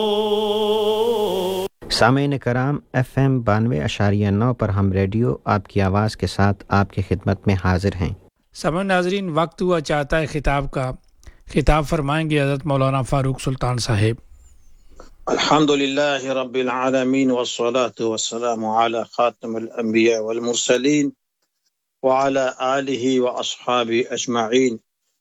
سامعین کرام، FM 92.9 پر ہم ریڈیو آپ کی آواز کے ساتھ آپ کی خدمت میں حاضر ہیں۔ سامعین ناظرین، وقت ہوا چاہتا ہے خطاب کا۔ خطاب فرمائیں گے حضرت مولانا فاروق سلطان صاحب۔ الحمدللہ رب العالمین والصلاة والسلام علی خاتم الانبیاء والمرسلین وعلی آلہ واصحابہ اجمعین۔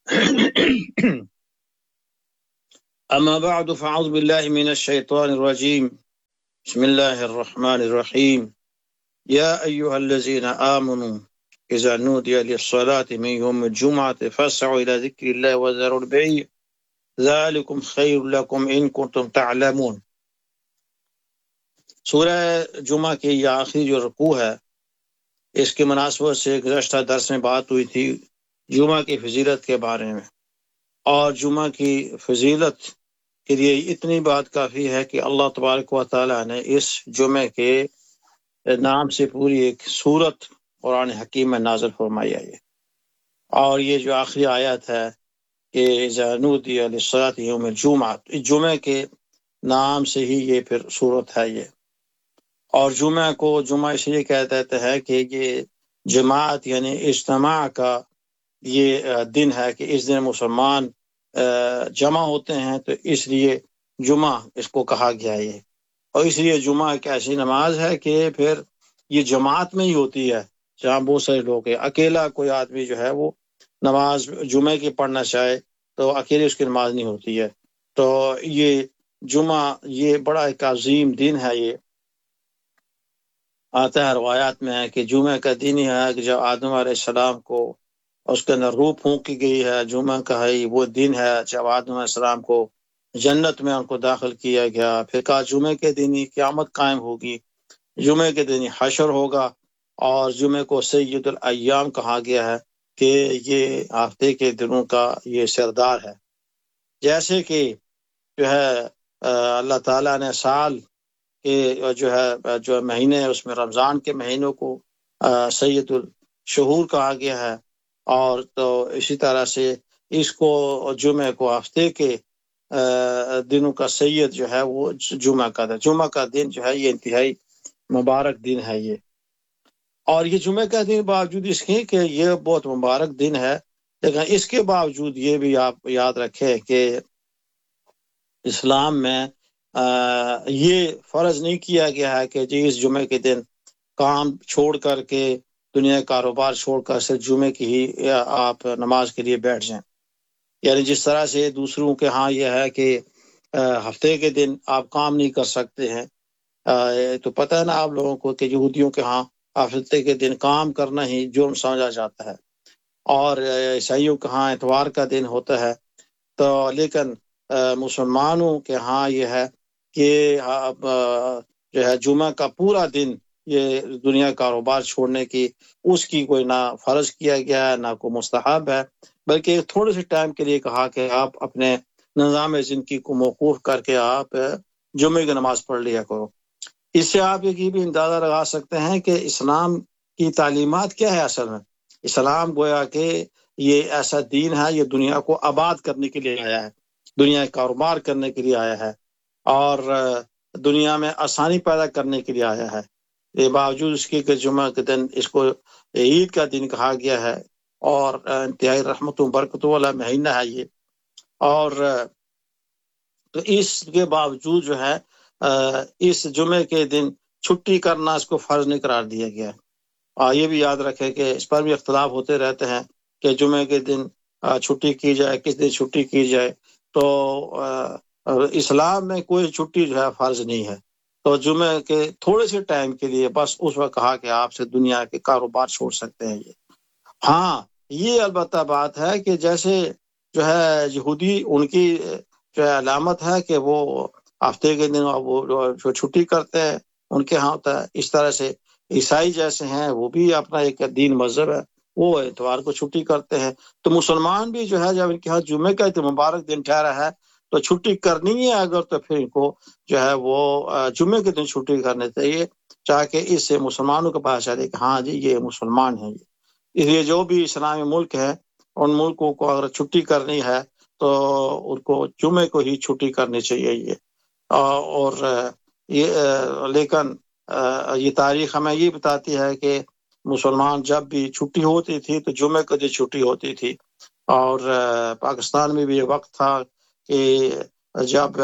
اما بعد فاعوذ باللہ من الشیطان الرجیم، بسم اللہ الرحمن الرحیم۔ یا ایہا الذین آمنوا اذا نودی للصلاة من یوم الجمعة فاسعوا الى ذکر اللہ وذروا البیع ذالکم خیر لکم ان کنتم تعلمون۔ سورہ جمعہ کی یہ آخری جو رکوع ہے، اس کی مناسبت سے گزشتہ درس میں بات ہوئی تھی جمعہ کی فضیلت کے بارے میں، اور جمعہ کی فضیلت کے لیے اتنی بات کافی ہے کہ اللہ تبارک و تعالی نے اس جمعہ کے نام سے پوری ایک سورت قرآن حکیم میں نازل فرمائی ہے۔ اور یہ جو آخری آیت ہے کہ اذا نودی للصلاة یوم الجمعہ، اس جمعہ کے نام سے ہی یہ پھر سورت ہے یہ۔ اور جمعہ کو جمعہ اس لیے کہتے ہیں کہ یہ جماعت یعنی اجتماع کا یہ دن ہے کہ اس دن مسلمان جمع ہوتے ہیں، تو اس لیے جمعہ اس کو کہا گیا ہے۔ اور اس لیے جمعہ ایک ایسی نماز ہے کہ پھر یہ جماعت میں ہی ہوتی ہے، جہاں بہت سارے لوگ ہیں۔ اکیلا کوئی آدمی جو ہے وہ نماز جمعہ کی پڑھنا چاہے تو اکیلے اس کی نماز نہیں ہوتی ہے۔ تو یہ جمعہ یہ بڑا ایک عظیم دن ہے۔ یہ آتا ہے روایات میں ہے کہ جمعہ کا دن ہی ہے کہ جب آدم علیہ السلام کو اس کے اندر روح پھونکی گئی ہے، جمعہ کا ہے وہ دن ہے جب آدم علیہ السلام کو جنت میں ان کو داخل کیا گیا۔ پھر کہا جمعہ کے دن ہی قیامت قائم ہوگی، جمعہ کے دن ہی حشر ہوگا، اور جمعہ کو سید الایام کہا گیا ہے کہ یہ ہفتے کے دنوں کا یہ سردار ہے۔ جیسے کہ جو ہے اللہ تعالیٰ نے سال کے جو مہینے ہیں اس میں رمضان کے مہینوں کو سید الشہور کہا گیا ہے، اور تو اسی طرح سے اس کو جمعہ کو ہفتے کے دنوں کا سید جو ہے وہ جمعہ کا دن جو ہے یہ انتہائی مبارک دن ہے یہ۔ اور یہ جمعہ کا دن باوجود اس کے کہ یہ بہت مبارک دن ہے، لیکن اس کے باوجود یہ بھی آپ یاد رکھیں کہ اسلام میں یہ فرض نہیں کیا گیا ہے کہ جی اس جمعے کے دن کام چھوڑ کر کے دنیا کاروبار چھوڑ کر صرف جمعے کی ہی آپ نماز کے لیے بیٹھ جائیں۔ یعنی جس طرح سے دوسروں کے ہاں یہ ہے کہ ہفتے کے دن آپ کام نہیں کر سکتے ہیں، تو پتہ ہے نا آپ لوگوں کو کہ یہودیوں کے ہاں ہفتے کے دن کام کرنا ہی جرم سمجھا جاتا ہے، اور عیسائیوں کے ہاں اتوار کا دن ہوتا ہے۔ تو لیکن مسلمانوں کے ہاں یہ ہے کہ جو ہے جمعہ کا پورا دن یہ دنیا کاروبار چھوڑنے کی اس کی کوئی نہ فرض کیا گیا ہے نہ کوئی مستحب ہے، بلکہ تھوڑے سے ٹائم کے لیے کہا کہ آپ اپنے نظام زندگی کو موقوف کر کے آپ جمعے کی نماز پڑھ لیا کرو۔ اس سے آپ یہ بھی اندازہ لگا سکتے ہیں کہ اسلام کی تعلیمات کیا ہے۔ اصل میں اسلام گویا کہ یہ ایسا دین ہے، یہ دنیا کو آباد کرنے کے لیے آیا ہے، دنیا کاروبار کرنے کے لیے آیا ہے، اور دنیا میں آسانی پیدا کرنے کے لیے آیا ہے۔ یہ باوجود اس کے کہ جمعہ کے دن اس کو عید کا دن کہا گیا ہے، اور انتہائی رحمت و برکت والا مہینہ ہے یہ۔ اور تو اس کے باوجود جو ہے اس جمعے کے دن چھٹی کرنا اس کو فرض نہیں قرار دیا گیا ہے۔ اور یہ بھی یاد رکھے کہ اس پر بھی اختلاف ہوتے رہتے ہیں کہ جمعے کے دن چھٹی کی جائے، کس دن چھٹی کی جائے۔ تو اسلام میں کوئی چھٹی جو ہے فرض نہیں ہے۔ تو جمعے کے تھوڑے سے ٹائم کے لیے بس اس وقت کہا کہ آپ سے دنیا کے کاروبار چھوڑ سکتے ہیں یہ۔ ہاں یہ البتہ بات ہے کہ جیسے جو ہے یہودی ان کی جو ہے علامت ہے کہ وہ ہفتے کے دن وہ جو چھٹی کرتے ہیں ان کے ہاں ہوتا ہے، اس طرح سے عیسائی جیسے ہیں وہ بھی اپنا ایک دین مذہب ہے، وہ اتوار کو چھٹی کرتے ہیں۔ تو مسلمان بھی جو ہے جب ان کے ہاں جمعے کا مبارک دن ٹھہرا ہے تو چھٹی کرنی ہے اگر، تو پھر ان کو جو ہے وہ جمعے کے دن چھٹی کرنے چاہیے، تاکہ اس سے مسلمانوں کو پتہ چلے کہ ہاں جی یہ مسلمان ہیں۔ اس لیے جو بھی اسلامی ملک ہے ان ملکوں کو اگر چھٹی کرنی ہے تو ان کو جمعے کو ہی چھٹی کرنی چاہیے یہ۔ اور لیکن یہ تاریخ ہمیں یہ بتاتی ہے کہ مسلمان جب بھی چھٹی ہوتی تھی تو جمعے کو دن چھٹی ہوتی تھی. اور پاکستان میں بھی یہ وقت تھا کہ جب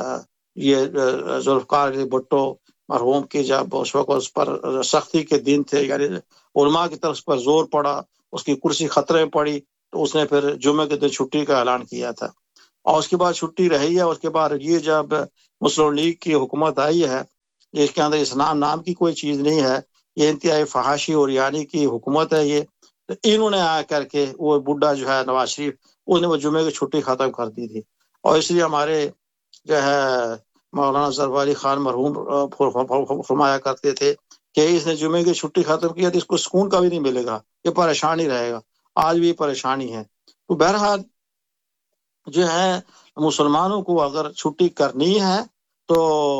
یہ ذوالفقار علی بھٹو مرحوم کی جب اس وقت اس پر سختی کے دن تھے، یعنی علماء کی طرف پر زور پڑا، اس کی کرسی خطرے میں پڑی، تو اس نے پھر جمعے کے دن چھٹی کا اعلان کیا تھا. اور اس کے بعد چھٹی رہی ہے. اس کے بعد یہ جب مسلم لیگ کی حکومت آئی ہے، جس کے اندر اسلام نام کی کوئی چیز نہیں ہے، یہ انتہائی فحاشی اور یعنی کی حکومت ہے یہ، تو انہوں نے آ کر کے وہ بڈھا جو ہے نواز شریف، اس نے وہ جمعے کی چھٹی ختم کر دی تھی. اور اس لیے ہمارے جو ہے مولانا ظفر علی خان مرحوم فرمایا کرتے تھے کہ اس نے جمعے کی چھٹی ختم کیا تو اس کو سکون کا بھی نہیں ملے گا، یہ پریشان ہی رہے گا. آج بھی پریشانی ہے. تو بہرحال جو ہے مسلمانوں کو اگر چھٹی کرنی ہے تو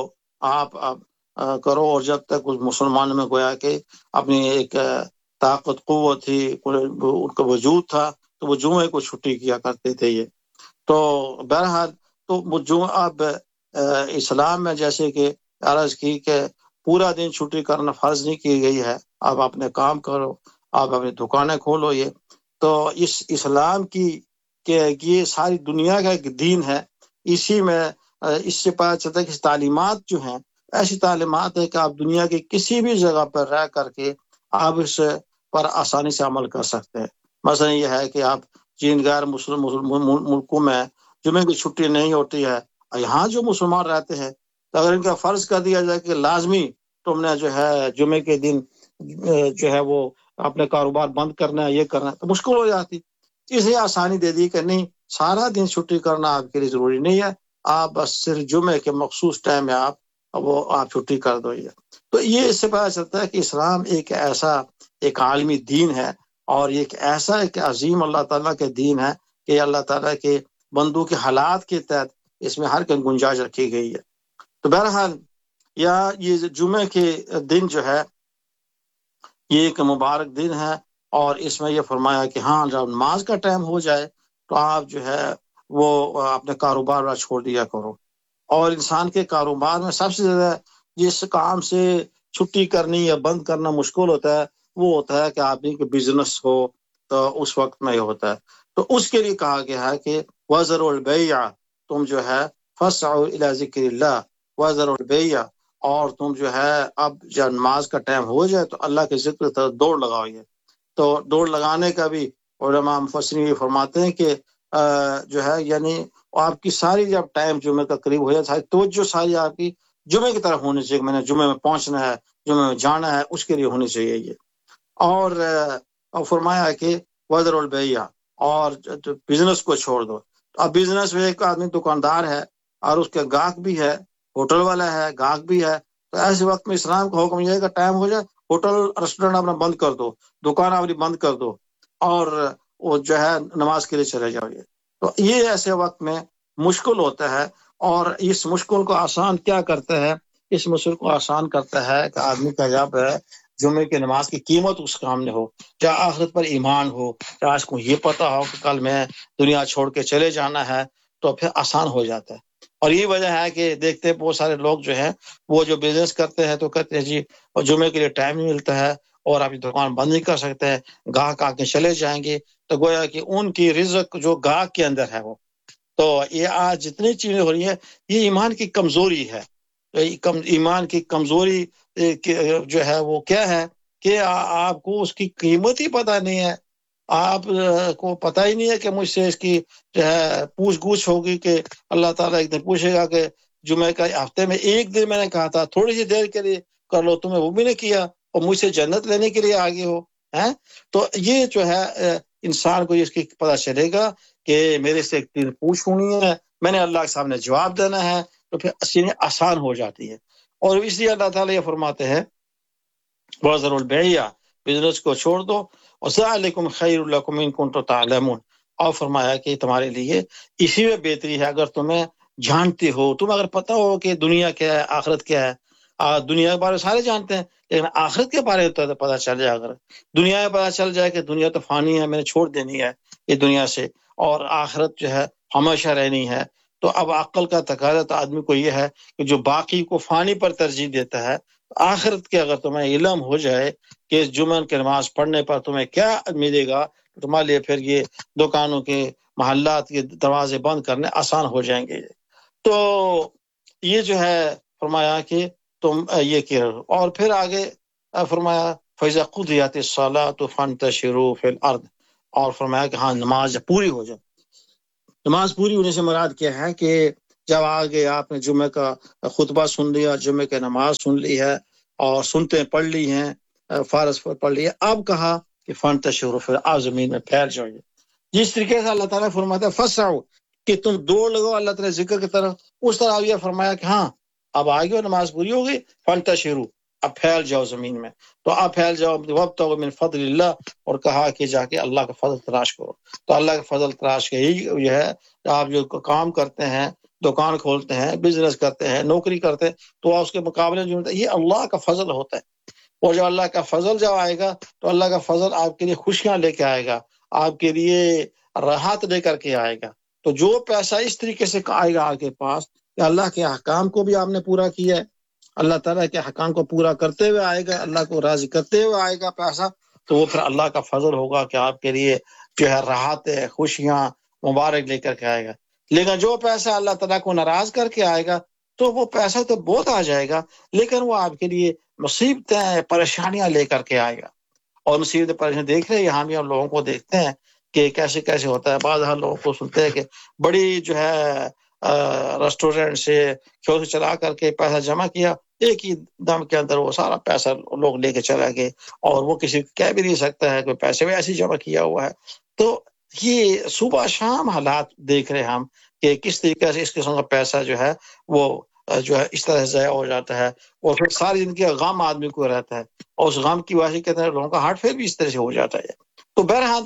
آپ کرو، اور جب تک اس مسلمان میں گویا کہ اپنی ایک طاقت قوت تھی، ان کا وجود تھا، تو وہ جمعے کو چھٹی کیا کرتے تھے یہ. تو بہرحال تو وہ اب اسلام میں جیسے کہ عرض کی کہ پورا دن چھٹی کرنا فرض نہیں کی گئی ہے. آپ اپنے کام کرو، آپ اپنی دکانیں کھولو. یہ تو اس اسلام کی کہ یہ ساری دنیا کا ایک دین ہے. اسی میں اس سے پتہ چلتا ہے کہ تعلیمات جو ہیں ایسی تعلیمات ہے کہ آپ دنیا کی کسی بھی جگہ پر رہ کر کے آپ اس پر آسانی سے عمل کر سکتے ہیں. مثلا یہ ہے کہ آپ جن غیر مسلم ملکوں میں جمعے کی چھٹی نہیں ہوتی ہے، یہاں جو مسلمان رہتے ہیں تو اگر ان کا فرض کر دیا جائے کہ لازمی تم نے جو ہے جمعے کے دن جو ہے وہ اپنے کاروبار بند کرنا ہے، یہ کرنا ہے، تو مشکل ہو جاتی. اسے آسانی دے دی کہ نہیں، سارا دن چھٹی کرنا آپ کے لیے ضروری نہیں ہے، آپ بس صرف جمعے کے مخصوص ٹائم میں آپ چھٹی کر دو. یہ تو یہ اس سے پتہ چلتا ہے کہ اسلام ایک ایسا ایک عالمی دین ہے، اور ایک ایسا ایک عظیم اللہ تعالیٰ کے دین ہے کہ اللہ تعالیٰ کے بندوں کے حالات کے تحت اس میں ہر کوئی گنجائش رکھی گئی ہے. تو بہرحال یہ جمعے کے دن جو ہے یہ ایک مبارک دن ہے، اور اس میں یہ فرمایا کہ ہاں جب نماز کا ٹائم ہو جائے تو آپ جو ہے وہ اپنے کاروبار چھوڑ دیا کرو. اور انسان کے کاروبار میں سب سے زیادہ جس کام سے چھٹی کرنی یا بند کرنا مشکل ہوتا ہے وہ ہوتا ہے کہ آدمی کا بزنس ہو، تو اس وقت میں یہ ہوتا ہے. تو اس کے لیے کہا گیا ہے کہ وَذَرُوا الْبَيْعَ، تم جو ہے فَاسْعُوا إِلَىٰ ذِكْرِ اللَّهِ وَذَرُوا الْبَيْعَ، اور تم جو ہے اب جب نماز کا ٹائم ہو جائے تو اللہ کے ذکر کی طرف دوڑ لگاؤ. یہ تو دوڑ لگانے کا بھی علماء مفسرین یہ فرماتے ہیں کہ جو ہے یعنی آپ کی ساری جب ٹائم جمعے کا قریب ہو جاتا ہے توجہ ساری آپ کی جمعے کی طرف ہونی چاہیے. میں نے جمعے میں پہنچنا ہے، جمعے میں جانا ہے، اس کے لیے ہونی چاہیے یہ. اور فرمایا کہ وَذَرُوا الْبَيْعَ، اور بزنس کو چھوڑ دو. اب بزنس میں ایک آدمی دکاندار ہے اور اس کے گاہک بھی ہے، ہوٹل والا ہے، گاہک بھی ہے، تو ایسے وقت میں اسلام کا حکم یہ ہے کہ ٹائم ہو جائے ہوٹل ریسٹورینٹ اپنا بند کر دو، دکان اپنی بند کر دو، اور وہ جو ہے نماز کے لیے چلے جاؤ. تو یہ ایسے وقت میں مشکل ہوتا ہے، اور اس مشکل کو آسان کیا کرتا ہے؟ اس مشکل کو آسان کرتا ہے کہ آدمی کا جب جمعے کی نماز کی قیمت اس کام میں ہو، چاہے آخرت پر ایمان ہو، چاہے اس کو یہ پتہ ہو کہ کل میں دنیا چھوڑ کے چلے جانا ہے، تو پھر آسان ہو جاتا ہے. اور یہ وجہ ہے کہ دیکھتے بہت سارے لوگ جو ہیں وہ جو بزنس کرتے ہیں تو کہتے ہیں جی اور جمعے کے لیے ٹائم نہیں ملتا ہے اور آپ دکان بند نہیں کر سکتے ہیں، گاہک آ کے چلے جائیں گے. تو گویا کہ ان کی رزق جو گاہک کے اندر ہے وہ، تو یہ آج جتنی چیزیں ہو رہی ہیں یہ ایمان کی کمزوری ہے. ایمان کی کمزوری جو ہے وہ کیا ہے کہ آپ کو اس کی قیمت ہی پتہ نہیں ہے. آپ کو پتہ ہی نہیں ہے کہ مجھ سے اس کی جو ہے پوچھ گچھ ہوگی کہ اللہ تعالیٰ ایک دن پوچھے گا کہ جمعے کا ہفتے میں ایک دن میں نے کہا تھا تھوڑی سی دیر کے لیے کر لو، تمہیں وہ بھی نہیں کیا اور مجھ سے جنت لینے کے لیے آگے ہو ہیں. تو یہ جو ہے انسان کو اس کی پتہ چلے گا کہ میرے سے ایک دن پوچھ ہونی ہے، میں نے اللہ کے سامنے جواب دینا ہے، تو پھر چیزیں آسان ہو جاتی ہے. اور اس لیے اللہ تعالیٰ یہ فرماتے ہیں وَذَرُوا الْبَيْعَ، بزنس کو چھوڑ دو، وَذَلِكُمْ خَيْرٌ لَكُمْ إِن كُنتُمْ تَعْلَمُونَ، اور فرمایا کہ تمہارے لیے اسی میں بہتری ہے اگر تمہیں جانتے ہو، تم اگر پتہ ہو کہ دنیا کیا ہے، آخرت کیا ہے. دنیا کے بارے میں سارے جانتے ہیں لیکن آخرت کے بارے میں تو پتہ چل جائے. اگر دنیا میں پتہ چل جائے کہ دنیا تو فانی ہے، میں نے چھوڑ دینی ہے یہ دنیا سے، اور آخرت جو ہے ہمیشہ رہنی ہے، تو اب عقل کا تقاضا تو آدمی کو یہ ہے کہ جو باقی کو فانی پر ترجیح دیتا ہے، آخرت کے اگر تمہیں علم ہو جائے کہ اس جمعہ کی نماز پڑھنے پر تمہیں کیا ملے گا، تو تمہارے لیے پھر یہ دکانوں کے محلات کے دروازے بند کرنے آسان ہو جائیں گے۔ تو یہ جو ہے فرمایا کہ تم یہ کرو، اور پھر آگے فرمایا فَإِذَا قُضِيَتِ الصَّلَاةُ فَانتَشِرُوا فِي الْأَرْضِ، اور فرمایا کہ ہاں نماز جب پوری ہو جائے، نماز پوری ہونے سے مراد کیا ہے کہ جب آگے آپ نے جمعہ کا خطبہ سن لیا، جمعہ کی نماز سن لی ہے اور سنتے پڑھ لی ہیں، فارض پڑھ لی ہے، اب کہا کہ فَانتَشِرُوا فِي الْأَرْضِ، زمین میں پھیل جاؤ۔ جس طریقے سے اللہ تعالیٰ نے فرمایا ہے فَاسْعَوْا، کہ تم دوڑ لگو اللہ تعالیٰ ذکر کی طرف، اس طرح یہ فرمایا کہ ہاں اب آگے ہو، نماز پوری ہو گئی، فَانتَشِرُوا، اب پھیل جاؤ زمین میں، تو اب پھیل جاؤ، وَابْتَغُوا مِنْ فَضْلِ اللَّهِ، اور کہا کہ جا کے اللہ کا فضل تلاش کرو۔ تو اللہ کا فضل تلاش کے ہی یہ ہے کہ آپ جو کام کرتے ہیں، دکان کھولتے ہیں، بزنس کرتے ہیں، نوکری کرتے ہیں، تو اس کے مقابلے جو ہوتا ہے یہ اللہ کا فضل ہوتا ہے۔ اور جو اللہ کا فضل جب آئے گا تو اللہ کا فضل آپ کے لیے خوشیاں لے کے آئے گا، آپ کے لیے راحت لے کر کے آئے گا۔ تو جو پیسہ اس طریقے سے آئے گا آپ کے پاس کہ اللہ کے احکام کو بھی آپ نے پورا کیا ہے، اللہ تعالیٰ کے احکام کو پورا کرتے ہوئے آئے گا، اللہ کو راضی کرتے ہوئے آئے گا پیسہ، تو وہ پھر اللہ کا فضل ہوگا کہ آپ کے لیے جو ہے راحت خوشیاں مبارک لے کر کے آئے گا۔ لیکن جو پیسہ اللہ تعالیٰ کو ناراض کر کے آئے گا تو وہ پیسہ تو بہت آ جائے گا، لیکن وہ آپ کے لیے مصیبتیں پریشانیاں لے کر کے آئے گا۔ اور مصیبتیں پریشانی دیکھ رہے ہیں یہاں بھی ہم لوگوں کو دیکھتے ہیں کہ کیسے کیسے ہوتا ہے۔ بعض ہر لوگوں کو سنتے ہیں کہ بڑی جو ہے ریسٹورینٹ سے کھیو سے چلا کر کے پیسہ جمع کیا، ایک ہی دم کے اندر وہ سارا پیسہ لوگ لے کے چلا گئے، اور وہ کسی کہہ بھی نہیں سکتا ہے کہ پیسے بھی ایسے جمع کیا ہوا ہے۔ تو یہ صبح شام حالات دیکھ رہے ہیں ہم کہ کس طریقے سے اس قسم کا پیسہ جو ہے وہ جو ہے اس طرح سے ضائع ہو جاتا ہے، اور پھر ساری زندگی کا غم آدمی کو رہتا ہے، اور اس غم کی وجہ سے کہتے ہیں لوگوں کا ہارٹ فیل بھی اس طرح سے ہو جاتا ہے۔ تو بہرحال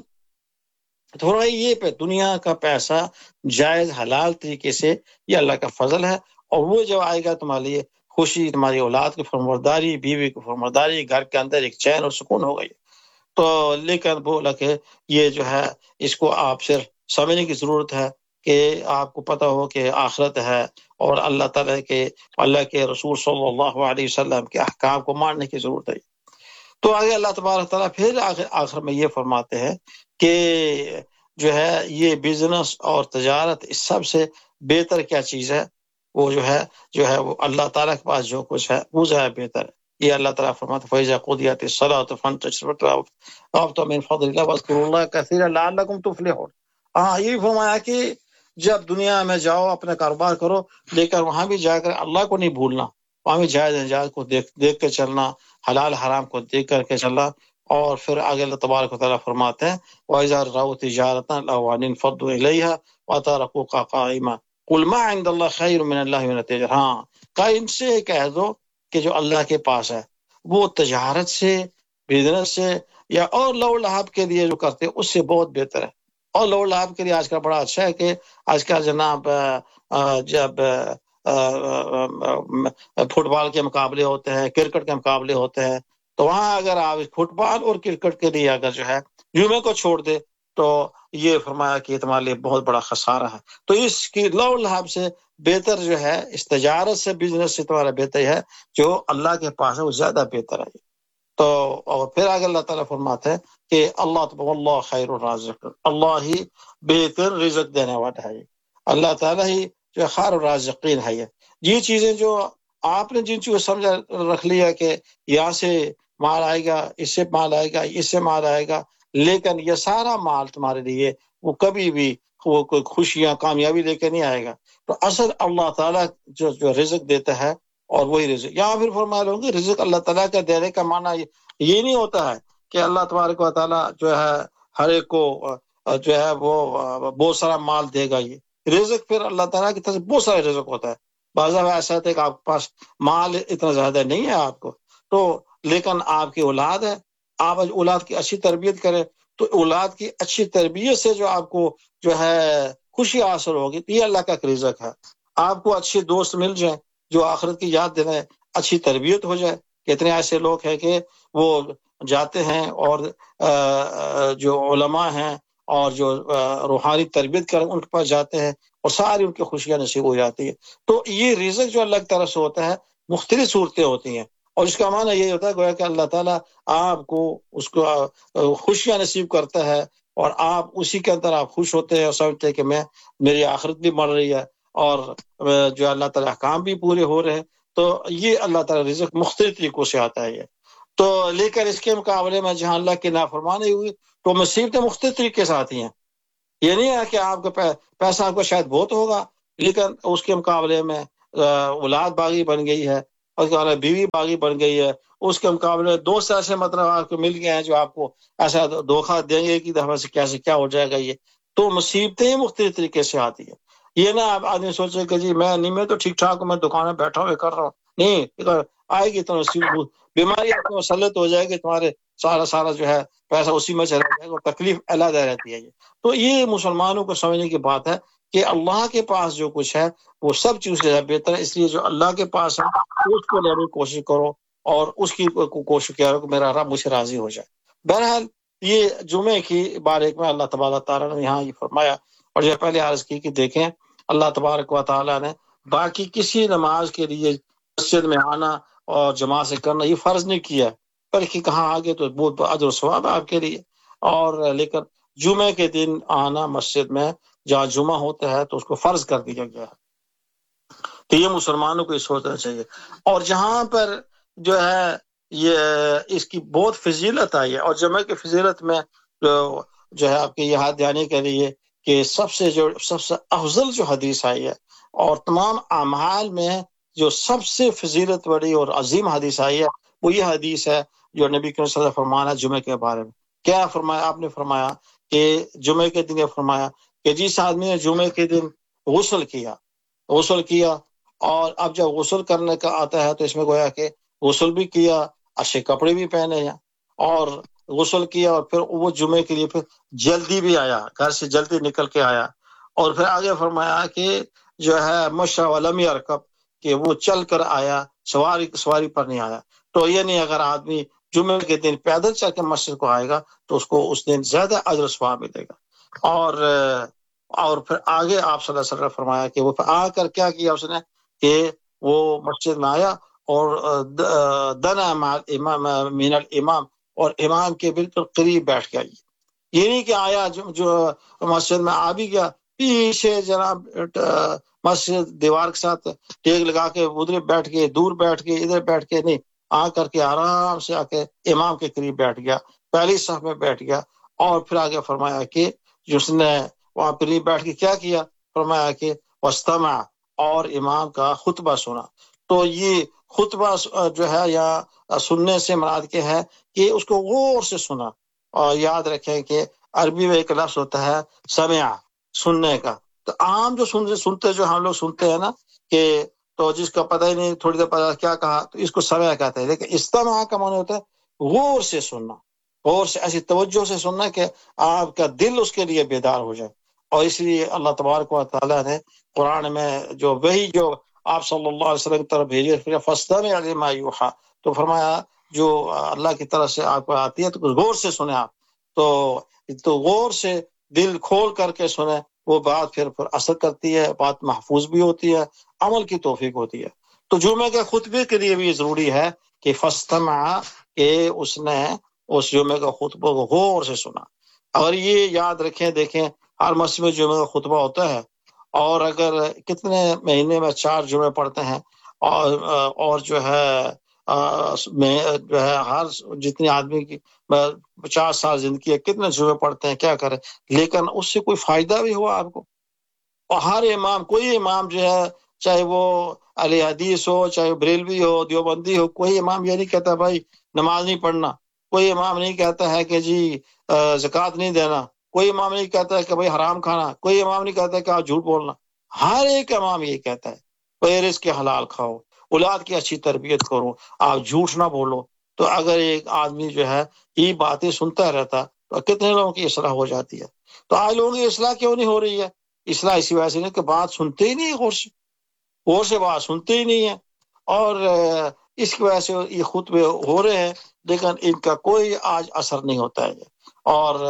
تھوڑا یہ پہ دنیا کا پیسہ جائز حلال طریقے سے یہ اللہ کا فضل ہے، اور وہ جب آئے گا تمہارے لیے خوشی، تمہاری اولاد کی فرمبرداری، بیوی کی فرمبرداری، گھر کے اندر ایک چین اور سکون ہو گئی۔ تو لیکن بولا کہ یہ جو ہے اس کو آپ صرف سمجھنے کی ضرورت ہے کہ آپ کو پتہ ہو کہ آخرت ہے، اور اللہ تعالیٰ کے اللہ کے رسول صلی اللہ علیہ وسلم کے احکام کو ماننے کی ضرورت ہے۔ تو آگے اللہ تبارک تعالیٰ پھر آخر میں یہ فرماتے ہیں کہ جو ہے یہ بزنس اور تجارت اس سب سے بہتر کیا چیز ہے، وہ جو ہے وہ اللہ تعالیٰ کے پاس جو کچھ ہے وہ زیادہ بہتر ہے۔ یہ اللہ تعالیٰ فرماتا ہے فَإِذَا قُضِيَتِ الصَّلَاةُ فَانتَشِرُوا مِنَ فَضْلِ اللَّهِ وَاذْكُرُوا اللَّهَ كَثِيرًا لَعَلَّكُمْ تُفْلِحُونَ۔ ہاں یہ فرمایا کہ جب دنیا میں جاؤ اپنا کاروبار کرو، لیکن وہاں بھی جا کر اللہ کو نہیں بھولنا، وہاں بھی جائز ناجائز کو دیکھ کے چلنا، حلال حرام کو دیکھ کر کے چلنا۔ اور پھر آگے اللہ تبارک و تعالیٰ فرماتے ہیں وَإِذَا رَأَوْا تِجَارَةً لَهُوًا انفضوا إِلَيْهَا وَتَرَكُوكَ قَائِمًا قُلْ مَا عِندَ اللَّهِ خَيْرٌ مِنَ اللَّهِ وَمِنَ التِّجَارَةِ۔ ہاں ان سے کہہ دو کہ جو اللہ کے پاس ہے وہ تجارت سے، بزنس سے یا اور لو لہب کے لیے جو کرتے ہیں اس سے بہت بہتر ہے۔ اور لو لہب کے لیے آج کل بڑا اچھا ہے کہ آج کل جناب جب فٹ بال کے مقابلے ہوتے ہیں، کرکٹ کے مقابلے ہوتے ہیں، تو وہاں اگر آپ فٹ بال اور کرکٹ کے لیے اگر جو ہے جمعے کو چھوڑ دے تو یہ فرمایا کہ تمہارے لیے بہت بڑا خسارہ ہے۔ تو اس کی لو لہب سے بہتر جو ہے اس تجارت سے، بزنس سے تمہارا بہتر ہے جو اللہ کے پاس ہے وہ زیادہ بہتر ہے۔ تو اور پھر آگے اللہ تعالیٰ فرماتے ہیں کہ اللہ خیر الرازق، اللہ ہی بہتر رزق دینے والا ہے، اللہ تعالیٰ ہی جو خیر الرازقین ہے۔ یہ چیزیں جو آپ نے جن چیزوں سمجھا رکھ لیا کہ یہاں سے مال آئے گا، اس سے مال آئے گا، اس سے مال آئے گا، لیکن یہ سارا مال تمہارے لیے وہ کبھی بھی وہ کوئی خوشیاں کامیابی لے کے نہیں آئے گا۔ تو اصل اللہ تعالیٰ جو رزق دیتا ہے اور وہی رزق، یہاں پھر فرمایا لوگوں کہ رزق اللہ تعالیٰ کا دینے کا معنی یہ نہیں ہوتا ہے کہ اللہ تبارک و تعالیٰ جو ہے ہر ایک کو جو ہے وہ بہت سارا مال دے گا۔ یہ رزق پھر اللہ تعالیٰ کی طرف سے بہت سارا رزق ہوتا ہے۔ بعض ایسا ہوتا ہے کہ آپ کے پاس مال اتنا زیادہ نہیں ہے آپ کو، تو لیکن آپ کی اولاد ہے، آپ اولاد کی اچھی تربیت کریں تو اولاد کی اچھی تربیت سے جو آپ کو جو ہے خوشی حاصل ہوگی، یہ اللہ کا رزق ہے۔ آپ کو اچھے دوست مل جائیں جو آخرت کی یاد دلائیں، اچھی تربیت ہو جائے۔ کتنے ایسے لوگ ہیں کہ وہ جاتے ہیں اور جو علماء ہیں اور جو روحانی تربیت کر ان کے پاس جاتے ہیں اور ساری ان کی خوشیاں نصیب ہو جاتی ہے. تو یہ رزق جو اللہ کی طرف سے ہوتا ہے مختلف صورتیں ہوتی ہیں، اور اس کا معنی یہ ہوتا ہے گویا کہ اللہ تعالیٰ آپ کو اس کو خوشیاں نصیب کرتا ہے، اور آپ اسی کے اندر آپ خوش ہوتے ہیں اور سمجھتے ہیں کہ میری آخرت بھی بڑھ رہی ہے اور جو اللہ تعالیٰ احکام بھی پورے ہو رہے ہیں. تو یہ اللہ تعالیٰ رزق مختلف طریقوں سے آتا ہے یہ. تو لیکن اس کے مقابلے میں جہاں اللہ کی نافرمانی ہوئی تو مصیبتیں مختلف طریقے سے آتی ہیں. یہ نہیں ہے کہ آپ کا پیسہ آپ کو شاید بہت ہوگا لیکن اس کے مقابلے میں اولاد باغی بن گئی ہے، اس کے بعد بیوی باغی بن گئی ہے، اس کے مقابلے دوست ایسے مطلب آپ کو مل گئے ہیں جو آپ کو ایسا دھوکہ دیں گے کہ دفعہ سے کیسے کیا ہو جائے گا. یہ تو مصیبتیں مختلف طریقے سے آتی ہیں. یہ نہ آپ آدمی سوچے کہ جی میں تو ٹھیک ٹھاک ہوں، میں دکان میں بیٹھا ہوئے کر رہا ہوں. نہیں، آئے گی تو بیماری آپ کو مسلط ہو جائے گی، تمہارے سارا جو ہے پیسہ اسی میں چلا جائے گا اور تکلیف علیحدہ رہتی ہے. تو یہ مسلمانوں کو سمجھنے کی بات ہے کہ اللہ کے پاس جو کچھ ہے وہ سب چیز سے بہتر ہے، اس لیے جو اللہ کے پاس ہے اس کو لینے کی کوشش کرو اور اس کی کوشش کرو کہ میرا رب مجھ سے راضی ہو جائے. بہرحال یہ جمعے کی بارک میں اللہ تبارک تعالیٰ نے یہاں یہ فرمایا. اور جو پہلے عرض کی کہ دیکھیں اللہ تبارک و تعالیٰ نے باقی کسی نماز کے لیے مسجد میں آنا اور جماعت سے کرنا یہ فرض نہیں کیا، بلکہ کہاں آگے تو بہت اجر و ثواب ہے آپ کے لیے. اور لیکن جمعے کے دن آنا مسجد میں جہاں جمعہ ہوتا ہے تو اس کو فرض کر دیا گیا ہے. تو یہ مسلمانوں کو یہ سوچنا چاہیے. اور جہاں پر جو ہے یہ اس کی بہت فضیلت آئی ہے، اور جمعہ کی فضیلت میں جو ہے آپ کے یاد دلانے کے لیے کہ سب سے افضل جو حدیث آئی ہے اور تمام اعمال میں جو سب سے فضیلت بڑی اور عظیم حدیث آئی ہے وہ یہ حدیث ہے جو نبی کریم صلی اللہ علیہ وسلم فرمانا جمعے کے بارے میں. کیا فرمایا؟ آپ نے فرمایا کہ جمعے کے دن یہ فرمایا کہ جس آدمی نے جمعے کے دن غسل کیا اور اب جب غسل کرنے کا آتا ہے تو اس میں گویا کہ غسل بھی کیا، اچھے کپڑے بھی پہنے ہیں اور غسل کیا، اور پھر وہ جمعے کے لیے پھر جلدی بھی آیا، گھر سے جلدی نکل کے آیا. اور پھر آگے فرمایا کہ جو ہے مشى ولم يركب، کہ وہ چل کر آیا، سواری پر نہیں آیا. تو یہ نہیں اگر آدمی جمعے کے دن پیدل چل کے مسجد کو آئے گا تو اس کو اس دن زیادہ اجر و ثواب ملے گا. اور پھر آگے آپ صلی اللہ علیہ وسلم فرمایا کہ وہ آ کر کیا کیا اس نے کہ وہ مسجد میں آیا اور دنا من الامام، اور امام کے بالکل قریب بیٹھ گیا. یہ نہیں کہ آیا جو مسجد میں آ بھی گیا پیچھے جناب مسجد دیوار کے ساتھ ٹیک لگا کے ادھر بیٹھ کے دور بیٹھ کے ادھر بیٹھ کے، نہیں، آ کر کے آرام سے آ کے امام کے قریب بیٹھ گیا، پہلی صف میں بیٹھ گیا. اور پھر آگے فرمایا کہ جس نے وہاں قریب بیٹھ کے کیا کیا، فرمایا کہ واستمع، اور امام کا خطبہ سنا. تو یہ خطبہ جو ہے یا سننے سے مراد کے ہے کہ اس کو غور سے سنا. اور یاد رکھیں کہ عربی میں ایک لفظ ہوتا ہے سمع، سننے کا. تو عام جو سنتے جو ہم لوگ سنتے ہیں نا کہ تو جس کا پتہ ہی نہیں تھوڑی دیر پتہ کیا کہا تو اس کو سمع کہتے ہیں، لیکن استماع کا معنی ہوتا ہے غور سے سننا، غور سے ایسی توجہ سے سننا کہ آپ کا دل اس کے لیے بیدار ہو جائے. اور اس لیے اللہ تبارک و تعالیٰ نے قرآن میں جو وہی جو آپ صلی اللہ علیہ وسلم کی طرف بھیجی فاستمع لما یوحی، تو فرمایا جو اللہ کی طرف سے آپ کو آتی ہے تو کچھ غور سے سنیں آپ. تو غور سے دل کھول کر کے سنیں، وہ بات پھر اثر کرتی ہے، بات محفوظ بھی ہوتی ہے، عمل کی توفیق ہوتی ہے. تو جمعے کے خطبے کے لیے بھی یہ ضروری ہے کہ فاستمع، کہ اس نے اس جمعے کا خطبہ کو غور سے سنا. اور یہ یاد رکھیں، دیکھیں ہر مسجد میں جمعے کا خطبہ ہوتا ہے، اور اگر کتنے مہینے میں 4 جمعے پڑھتے ہیں اور جو ہے ہر جتنے آدمی کی 50 سال زندگی ہے کتنے جمعے پڑھتے ہیں، کیا کریں، لیکن اس سے کوئی فائدہ بھی ہوا آپ کو. اور ہر امام، کوئی امام جو ہے چاہے وہ اہل حدیث ہو، چاہے بریلوی ہو، دیوبندی ہو، کوئی امام یہ نہیں کہتا بھائی نماز نہیں پڑھنا، کوئی امام نہیں کہتا ہے کہ جی زکوٰۃ نہیں دینا، کوئی امام نہیں کہتا ہے کہ بھائی حرام کھانا، کوئی امام نہیں کہتا ہے کہ آپ جھوٹ بولنا. ہر ایک امام یہ کہتا ہے بھائی رزق کے حلال کھاؤ، اولاد کی اچھی تربیت کرو، آپ جھوٹ نہ بولو. تو اگر ایک آدمی جو ہے یہ باتیں سنتا رہتا تو کتنے لوگوں کی اصلاح ہو جاتی ہے. تو آج لوگوں کی اصلاح کیوں نہیں ہو رہی ہے؟ اصلاح اسی وجہ سے نہیں کہ بات سنتے ہی نہیں، غور سے بات سنتے ہی نہیں ہے، اور اس کی وجہ سے یہ خطبے ہو رہے ہیں لیکن ان کا کوئی آج اثر نہیں ہوتا ہے. اور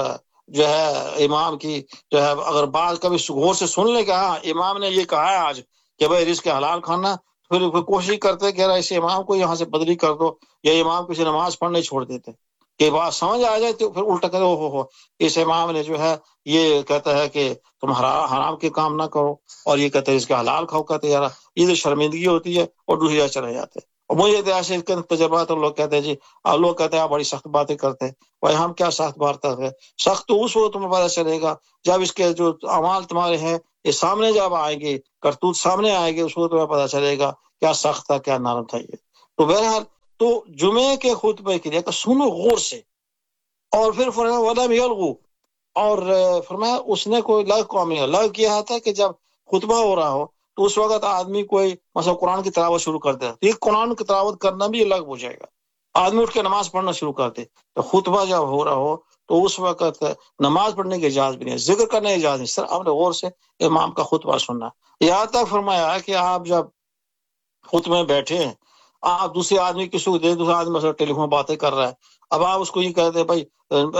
جو ہے امام کی جو ہے اگر بات کبھی غور سے سن لے کہ ہاں امام نے یہ کہا ہے آج کہ بھائی رزق حلال کھانا، پھر کوشش کرتے کہ ایسے امام کو یہاں سے بدلی کر دو، یا امام کسی نماز پڑھنے چھوڑ دیتے کہ بات سمجھ آ جائے تو پھر الٹا کرے ہو اس امام نے جو ہے یہ کہتا ہے کہ تم حرام کے کام نہ کرو، اور یہ کہتے ہیں اس کا حلال کھاؤ، کہتے یار یہ تو شرمندگی ہوتی ہے، اور دوسری جگہ چلے جاتے ہیں۔ اور مجھے ایسے تجربات لوگ کہتے ہیں جی لوگ کہتے ہیں آپ بڑی سخت باتیں کرتے ہیں، بھائی ہم کیا سخت بات کرتے ہیں؟ سخت تو اس وقت تمہیں پتہ چلے گا جب اس کے جو اعمال تمہارے ہیں یہ سامنے جب آئیں گے، کرتوت سامنے آئے گے، اس وقت تمہیں پتہ چلے گا کیا سخت تھا کیا نرم تھا یہ۔ تو بہرحال تو جمعے کے خطبے کے لیے سنو غور سے، اور پھر فرمایا ولم یلغو، اور فرمایا اس نے کوئی لغو کام نہیں، لغو کیا تھا کہ جب خطبہ ہو رہا ہو تو اس وقت آدمی کوئی مثلا قرآن کی تلاوت شروع کر دے، یہ قرآن کی تلاوت کرنا بھی لغو ہو جائے گا، آدمی اٹھ کے نماز پڑھنا شروع کر دے، تو خطبہ جب ہو رہا ہو تو اس وقت نماز پڑھنے کی اجازت بھی نہیں، ذکر کرنے کی اجازت نہیں، سر آپ نے غور سے امام کا خطبہ سننا۔ یہاں تک فرمایا کہ آپ جب خطبے میں بیٹھے ہیں، آپ دوسرے آدمی کسی کو دے، دوسرا آدمی مثلا ٹیلی فون باتیں کر رہا ہے، اب آپ اس کو یہ کہتے ہیں بھائی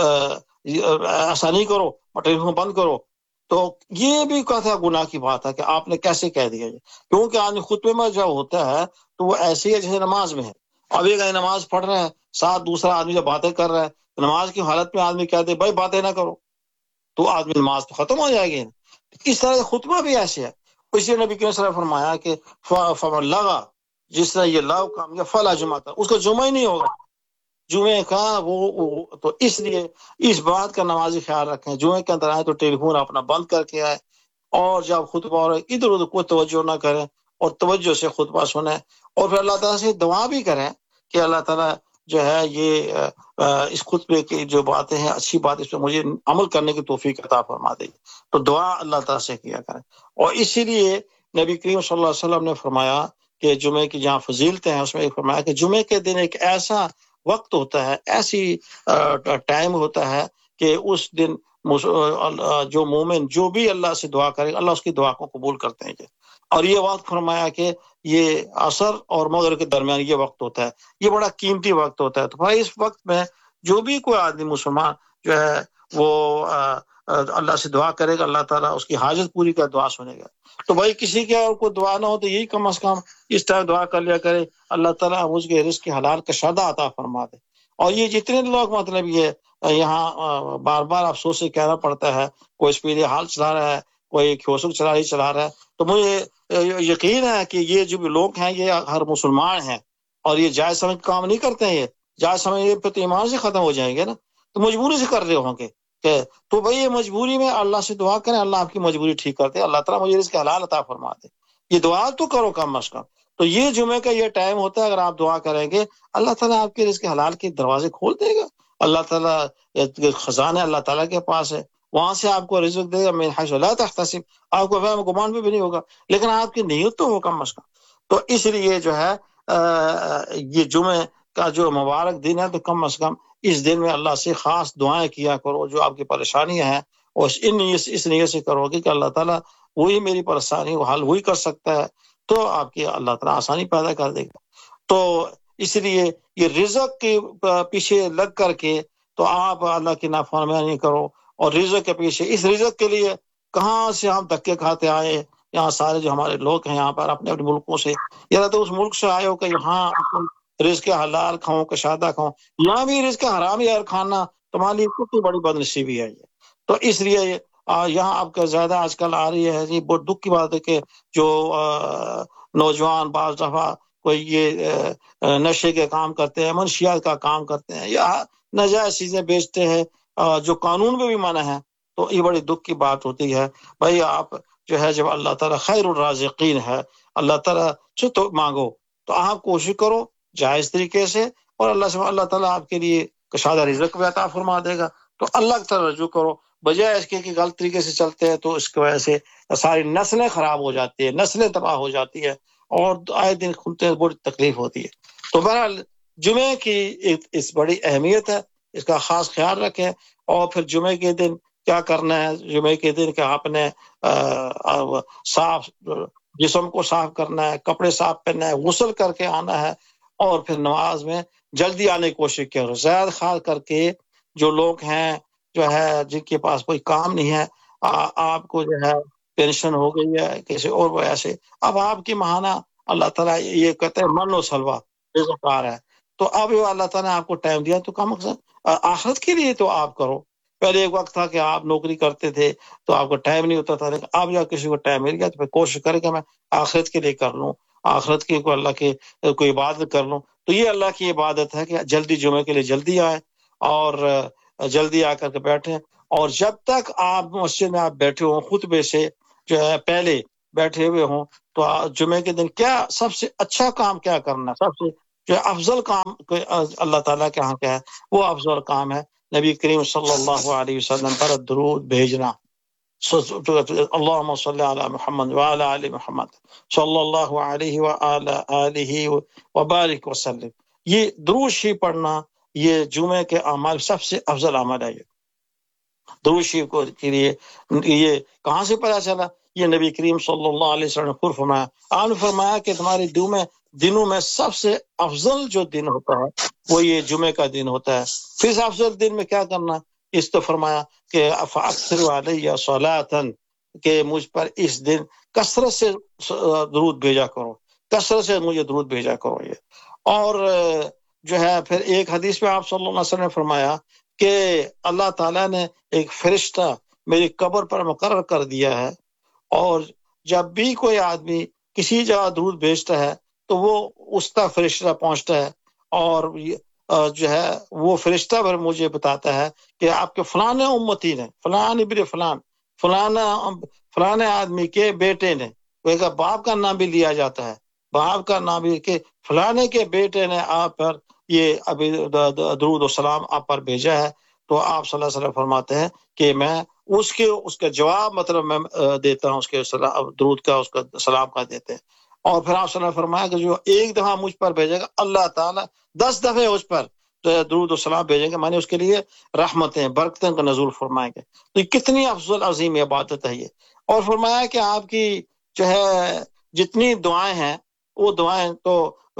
ایسا نہیں کرو اور ٹیلی فون بند کرو، تو یہ بھی کہتا گناہ کی بات ہے کہ آپ نے کیسے کہہ دیا یہ، کیونکہ آدمی خطبے میں جب ہوتا ہے تو وہ ایسی ہے جیسے نماز میں ہے، اب ایک نماز پڑھ رہا ہے ساتھ دوسرا آدمی جب باتیں کر رہا ہے، نماز کی حالت میں آدمی کہتے ہیں بھائی باتیں نہ کرو، تو آدمی نماز تو ختم ہو جائے گی۔ اس طرح خطبہ بھی ایسے ہے، اسی نبی کے صلی فرمایا کہ فمن لغا، جس نے یہ لغو کام یا فلا جمعہ تھا، اس کا جمعہ ہی نہیں ہوگا جمعے کا۔ وہ تو اس لیے اس بات کا نمازی خیال رکھیں، جمعے کے اندر آئے تو ٹیلی فون اپنا بند کر کے آئے، اور جب خطبہ ہو رہا ہے ادھر ادھر کوئی توجہ نہ کریں، اور توجہ سے خطبہ سنیں، اور پھر اللہ تعالیٰ سے دعا بھی کریں کہ اللہ تعالیٰ جو ہے یہ اس خطبے کی جو باتیں ہیں اچھی بات، اس پہ مجھے عمل کرنے کی توفیق عطا فرما دے، تو دعا اللہ تعالیٰ سے کیا کریں۔ اور اسی لیے نبی کریم صلی اللہ علیہ وسلم نے فرمایا کہ جمعے کی جہاں فضیلتیں ہیں اس میں فرمایا کہ جمعے کے دن ایک ایسا وقت ہوتا ہے، ایسی ٹائم ہوتا ہے کہ اس دن جو مومن جو بھی اللہ سے دعا کرے اللہ اس کی دعا کو قبول کرتے ہیں۔ اور یہ وقت فرمایا کہ یہ عصر اور مغرب کے درمیان یہ وقت ہوتا ہے، یہ بڑا قیمتی وقت ہوتا ہے، تو بھائی اس وقت میں جو بھی کوئی آدمی مسلمان جو ہے وہ اللہ سے دعا کرے گا، اللہ تعالیٰ اس کی حاجت پوری کا دعا سنے گا۔ تو بھائی کسی کے اور کوئی دعا نہ ہو تو یہی کم از کم اس طرح دعا کر لیا کرے اللہ تعالیٰ مجھ کے رزق حلال کشادہ عطا فرما دے۔ اور یہ جتنے لوگ مطلب یہ یہاں بار بار افسوس سے کہنا پڑتا ہے، کوئی اسپیڈ حال چلا رہا ہے، کوئی کھوسک چلا رہا ہے، تو مجھے یقین ہے کہ یہ جو بھی لوگ ہیں یہ ہر مسلمان ہیں، اور یہ جائز سمجھ کام نہیں کرتے ہیں، یہ جائز سمجھ پہ تو ایمان سے ختم ہو جائیں گے نا، تو مجبوری سے کر رہے ہوں گے کہ تو بھائی یہ مجبوری میں اللہ سے دعا کریں، اللہ آپ کی مجبوری ٹھیک کرتے، اللہ تعالیٰ مجھے رزق حلال عطا فرما دے، یہ دعا تو کرو کم از کم۔ تو یہ جمعے کا یہ ٹائم ہوتا ہے، اگر آپ دعا کریں گے اللہ تعالیٰ آپ کے رزق حلال کے دروازے کھول دے گا، اللہ تعالیٰ خزانہ اللہ تعالیٰ کے پاس ہے، وہاں سے آپ کو رزق دے گا، من حیث لا تحتسب، آپ کو وہم گمان بھی نہیں ہوگا، لیکن آپ کی نیت تو ہو کم از کم۔ تو اس لیے جو ہے یہ جمعے کا جو مبارک دن ہے تو کم از کم اس دن میں اللہ سے خاص دعائیں کیا کرو، جو آپ کی پریشانیاں ہیں اور اس نیت سے کرو گے کہ اللہ تعالیٰ وہی میری پریشانی کو حل وہی کر سکتا ہے، تو آپ کی اللہ تعالیٰ آسانی پیدا کر دے گا۔ تو اس لیے یہ رزق کے پیچھے لگ کر کے تو آپ اللہ کی نافرمانی نہیں کرو، اور رزق کے پیچھے اس رزق کے لیے کہاں سے ہم دھکے کھاتے آئے، یہاں سارے جو ہمارے لوگ ہیں یہاں پر اپنے اپنے ملکوں سے، یا تو اس ملک سے آئے ہو کہ یہاں رزق حلال کھاؤں کشادہ کھاؤں، یہاں بھی رزق حرام یار کھانا تمہاری لیے کتنی بڑی بد نصیبی ہے یہ۔ تو اس لیے یہاں آپ کا زیادہ آج کل آ رہی ہے، یہ بہت دکھ کی بات ہے کہ جو نوجوان بعض دفعہ کوئی یہ نشے کے کام کرتے ہیں، منشیات کا کام کرتے ہیں، یا ناجائز چیزیں بیچتے ہیں جو قانون میں بھی منع ہے، تو یہ بڑی دکھ کی بات ہوتی ہے۔ بھائی آپ جو ہے جب اللہ تعالیٰ خیر الرازقین ہے، اللہ تعالیٰ سے تو مانگو، تو آپ کوشش کرو جائز طریقے سے، اور اللہ تعالیٰ آپ کے لیے کشادہ رزق بھی عطا فرما دے گا۔ تو اللہ کی طرف رجوع کرو، بجائے اس کے کہ غلط طریقے سے چلتے ہیں تو اس کی وجہ سے ساری نسلیں خراب ہو جاتی ہیں، نسلیں تباہ ہو جاتی ہیں، اور آئے دن کھلتے ہیں بڑی تکلیف ہوتی ہے۔ تو بہرحال جمعے کی اس بڑی اہمیت ہے، اس کا خاص خیال رکھیں۔ اور پھر جمعے کے دن کیا کرنا ہے؟ جمعے کے دن کہ آپ نے صاف جسم کو صاف کرنا ہے، کپڑے صاف پہننا ہے، غسل کر کے آنا ہے، اور پھر نماز میں جلدی آنے کی کوشش کرو۔ زیادہ خاص کر کے جو لوگ ہیں جو ہے جن کے پاس کوئی کام نہیں ہے، آپ کو جو ہے پینشن ہو گئی ہے کسی اور وجہ سے، اب آپ کی ماہانہ اللہ تعالیٰ یہ کہتے ہیں من و سلوا رزقار ہے، تو اب اللہ تعالیٰ نے آپ کو ٹائم دیا تو کم آخرت کے لیے تو آپ کرو۔ پہلے ایک وقت تھا کہ آپ نوکری کرتے تھے تو آپ کو ٹائم نہیں ہوتا تھا، لیکن اب جب کسی کو ٹائم مل گیا تو پھر کوشش کرے کہ میں آخرت کے لیے کر لوں، آخرت کی اللہ کے کوئی عبادت کر لوں۔ تو یہ اللہ کی عبادت ہے کہ جلدی جمعے کے لیے جلدی آئے اور جلدی آ کر کے بیٹھیں، اور جب تک آپ مسجد میں آپ بیٹھے ہوں خطبے سے جو ہے پہلے بیٹھے ہوئے ہوں، تو جمعے کے دن کیا سب سے اچھا کام کیا کرنا، سب سے جو افضل کام اللہ تعالیٰ کے ہاں کیا ہے، وہ افضل کام ہے نبی کریم صلی اللہ علیہ وسلم پر درود بھیجنا۔ اللہم صلی علی محمد وعلی آل محمد صلی اللہ علیہ وعلی آلہ وبارک وسلم۔ یہ درود شریف پڑھنا یہ جمعے کے اعمال سب سے افضل عمل ہے۔ درود شریف کو کے لیے یہ کہاں سے پتہ چلا؟ یہ نبی کریم صلی اللہ علیہ وسلم نے خود فرمایا، آپ نے فرمایا کہ تمہارے دنوں میں سب سے افضل جو دن ہوتا ہے وہ یہ جمعے کا دن ہوتا ہے۔ پھر اس افضل دن میں کیا کرنا؟ اس تو فرمایا کہ فاکثروا علیہ صلاۃ، کہ مجھ پر اس دن کثرت سے درود بھیجا کرو، کثرت سے مجھے درود بھیجا کرو۔ یہ اور جو ہے پھر ایک حدیث میں آپ صلی اللہ علیہ وسلم نے فرمایا کہ اللہ تعالیٰ نے ایک فرشتہ میری قبر پر مقرر کر دیا ہے، اور جب بھی کوئی آدمی کسی جگہ درود بھیجتا ہے تو وہ اس تک فرشتہ پہنچتا ہے، اور جو ہے وہ فرشتہ پر مجھے بتاتا ہے کہ آپ کے فلاں امتی نے، فلان ابن فلان، فلاں آدمی کے بیٹے نے، وہ باپ کا نام بھی لیا جاتا ہے، باپ کا نام بھی کہ فلانے کے بیٹے نے آپ پر یہ ابھی درود و سلام آپ پر بھیجا ہے۔ تو آپ صلی اللہ علیہ وسلم فرماتے ہیں کہ میں اس کا جواب مطلب میں دیتا ہوں، اس کے درود کا اس کا سلام کا دیتے ہیں۔ اور پھر آپ صلی اللہ علیہ وسلم فرمایا کہ جو ایک دفعہ مجھ پر بھیجے گا اللہ تعالیٰ 10 دفعے اس پر درود و سلام بھیجیں گے، مانے اس کے لیے رحمتیں برکتیں کا نزول فرمائیں گے۔ تو یہ کتنی افضل عظیم عبادت ہے یہ۔ اور فرمایا کہ آپ کی جو ہے جتنی دعائیں ہیں وہ دعائیں تو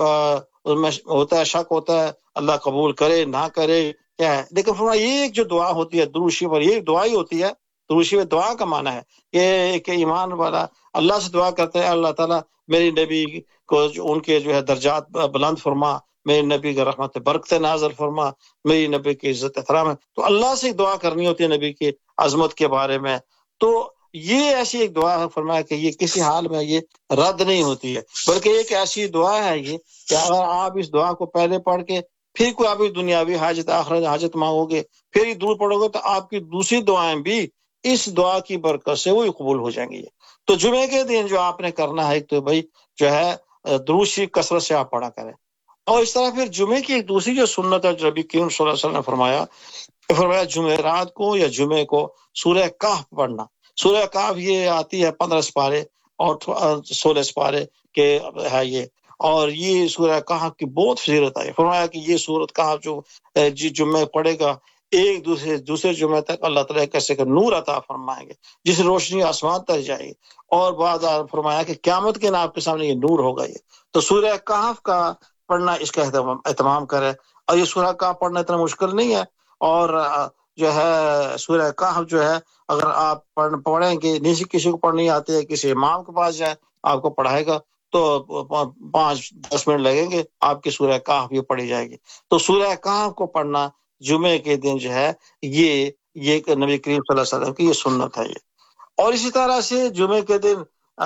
ہوتا ہے شک ہوتا ہے اللہ قبول کرے نہ کرے کیا ہے، لیکن فرمایا یہ ایک جو دعا ہوتی ہے درود شریف، اور یہ دعا ہی ہوتی ہے۔ درود شریف دعا کا معنی ہے کہ ایمان والا اللہ سے دعا کرتا ہے اللہ تعالیٰ میری نبی کو ان کے جو ہے درجات بلند فرما، میری نبی کا رحمت برکت نازل فرما، میری نبی کی عزت احترام ہے۔ تو اللہ سے دعا کرنی ہوتی ہے نبی کی عظمت کے بارے میں۔ تو یہ ایسی ایک دعا ہے فرمایا کہ یہ کسی حال میں یہ رد نہیں ہوتی ہے، بلکہ ایک ایسی دعا ہے یہ کہ اگر آپ اس دعا کو پہلے پڑھ کے پھر کوئی آپ دنیاوی حاجت آخرت حاجت مانگو گے، پھر یہ درود پڑھو گے، تو آپ کی دوسری دعائیں بھی اس دعا کی برکت سے وہی قبول ہو جائیں گی۔ تو جمعے کے دن جو آپ نے کرنا ہے تو بھائی جو ہے درود شریف کثرت سے آپ پڑھا کریں۔ اور اس طرح پھر جمعے کی ایک دوسری جو سنت ہے جو نبی کریم صلی اللہ علیہ وسلم نے فرمایا جمعرات کو یا جمعے کو سورہ کہف پڑھنا۔ سورہ کہف یہ آتی ہے 15 سپارے اور 16 سپارے کے ہے یہ، اور یہ سورہ کہف کی بہت فضیلت ہے۔ فرمایا کہ یہ سورۃ کہف جو جمعے پڑھے گا ایک دوسرے جمعے تک اللہ تعالیٰ کیسے کہ نور عطا فرمائیں گے جس روشنی آسمان تک جائے گی، اور بعد فرمایا کہ قیامت کے آپ کے سامنے یہ نور ہوگا۔ یہ تو سورہ کہف کا پڑھنا اس کا اہتمام کرے، اور یہ سورہ کہف پڑھنا اتنا مشکل نہیں ہے، اور جو ہے سورہ کہف جو ہے اگر آپ پڑھیں گے، کسی کو پڑھنی آتی ہے کسی امام کے پاس جائیں آپ کو پڑھائے گا تو 5-10 منٹ لگیں گے، آپ کی سورہ کہف یہ پڑھی جائے گی۔ تو سورہ کہف کو پڑھنا جمعے کے دن جو ہے یہ نبی کریم صلی اللہ علیہ وسلم کی یہ سنت ہے یہ۔ اور اسی طرح سے جمعے کے دن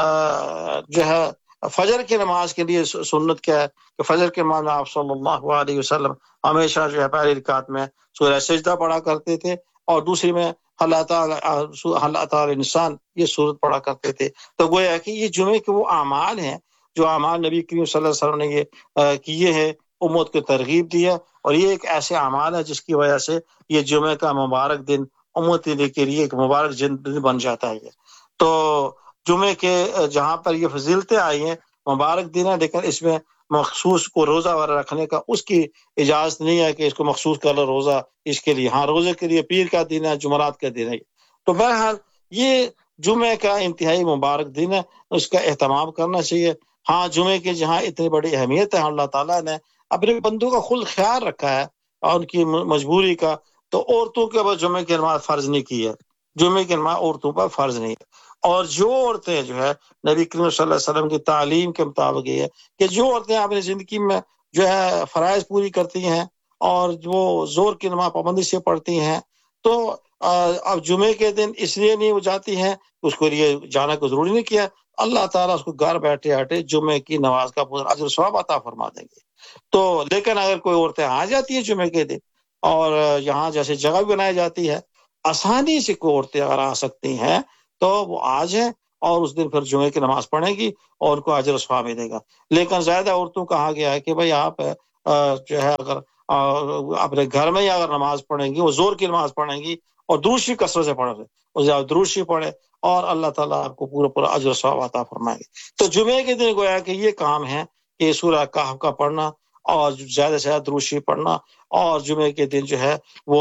جو ہے فجر کی نماز کے لیے سنت کیا ہے کہ فجر کے نماز آپ صلی اللہ علیہ وسلم ہمیشہ جو ہے پہلی رکعت میں سورہ سجدہ پڑھا کرتے تھے، اور دوسری میں حل اتی الانسان یہ سورت پڑھا کرتے تھے۔ تو گویا کہ یہ جمعے کے وہ اعمال ہیں جو اعمال نبی کریم صلی اللہ علیہ وسلم نے یہ کیے ہیں، امت کو ترغیب دی ہے، اور یہ ایک ایسے اعمال ہے جس کی وجہ سے یہ جمعے کا مبارک دن امت کے لیے ایک مبارک دن بن جاتا ہے۔ تو جمعے کے جہاں پر یہ فضیلتیں آئی ہیں مبارک دن ہے، لیکن اس میں مخصوص کو روزہ وغیرہ رکھنے کا اس کی اجازت نہیں ہے کہ اس کو مخصوص کر لو روزہ اس کے لیے۔ ہاں روزے کے لیے پیر کا دن ہے، جمعرات کا دن ہے۔ تو بہرحال یہ جمعے کا انتہائی مبارک دن ہے، اس کا اہتمام کرنا چاہیے۔ ہاں جمعے کی جہاں اتنی بڑی اہمیت ہے، اللہ تعالیٰ نے اپنے بندوں کا خود خیال رکھا ہے اور ان کی مجبوری کا تو عورتوں کے اوپر جمعے کی نماز فرض نہیں کی ہے، جمعے کی نماز عورتوں پر فرض نہیں ہے۔ اور جو عورتیں جو ہے نبی کریم صلی اللہ علیہ وسلم کی تعلیم کے مطابق یہ ہے کہ جو عورتیں اپنی زندگی میں جو ہے فرائض پوری کرتی ہیں اور وہ زور کی نماز پابندی سے پڑھتی ہیں، تو اب جمعے کے دن اس لیے نہیں وہ جاتی ہیں، اس کو لیے جانا کو ضروری نہیں کیا، اللہ تعالیٰ اس کو گھر بیٹھے بیٹھے جمعے کی نماز کا پورا اجر و ثواب عطا فرما دیں گے۔ تو لیکن اگر کوئی عورتیں آ جاتی ہیں جمعے کے دن اور یہاں جیسے جگہ بھی بنائی جاتی ہے، آسانی سے کوئی عورتیں اگر آ سکتی ہیں تو وہ آ جائیں اور اس دن پھر جمعے کی نماز پڑھیں گی اور ان کو اجر و ثواب ملے گا۔ لیکن زیادہ عورتوں کو کہا گیا ہے کہ بھئی آپ جو ہے اگر اپنے گھر میں ہی اگر نماز پڑھیں گی، وہ زور کی نماز پڑھیں گی اور درود شریف کثرت سے پڑھیں، اور زیادہ درود شریف پڑھے اور اللہ تعالیٰ آپ کو پورا پورا اجر و ثواب عطا فرمائے گے۔ تو جمعے کے دن گویا کہ یہ کام ہے کہ سورہ کہف کا پڑھنا اور زیادہ سے زیادہ درود شریف پڑھنا، اور جمعے کے دن جو ہے وہ